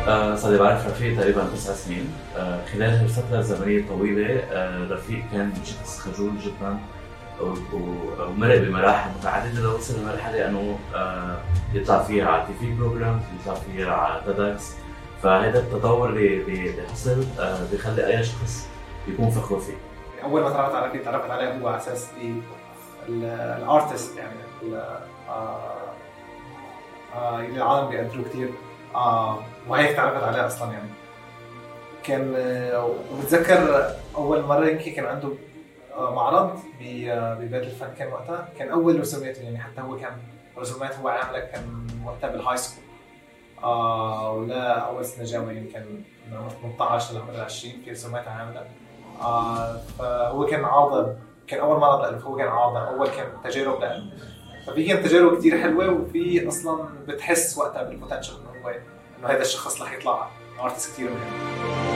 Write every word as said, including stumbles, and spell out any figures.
آه صار لي بعرف رفيق تقريبا تسع سنين. آه خلال هالفترة الزمنية الطويلة آه رفيق كان شخص خجول جدا ومرق بمراحل متعددة لوصل لمرحلة انه آه يطلع فيها على تي في بروجرام، يطلع فيها على تيدكس. فهذا التطور اللي حصل آه بيخلي اي شخص يكون فخور فيه. اول ما تعرفت على رفيق تعرفت عليه هو على اساس الارتست، يعني آه اللي العالم بيقدروا كتير، آه وهيك تعرفت عليه اصلا. يعني كان آه وبتذكر اول مره يمكن كان عنده آه معرض ببيت الفن، كان وقتها كان اول رسوماته، يعني حتى هو كان رسومات هو عامله كان وقتها بالهاي سكول، آه ولا اول سنه جامعه، يعني كان من عمر ثمانية عشر لعمر عشرين في رسومات عامله. آه فهو كان عارضه، كان اول معرض له، هو كان عارضه اول، كان تجارب له. ففي كانت تجارب كتير حلوه، وفي اصلا بتحس وقتها بالبوتنشل انه هو انه هذا الشخص رح يطلع ارتست كتير مهم.